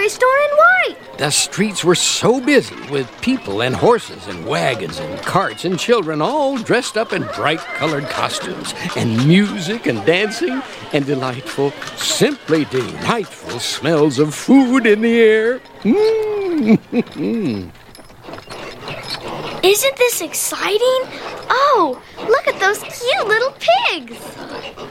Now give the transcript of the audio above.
dressed all in white. The streets were so busy with people and horses and wagons and carts and children all dressed up in bright-colored costumes, and music and dancing and delightful, simply delightful smells of food in the air. Isn't this exciting? Oh, look at those cute little pigs.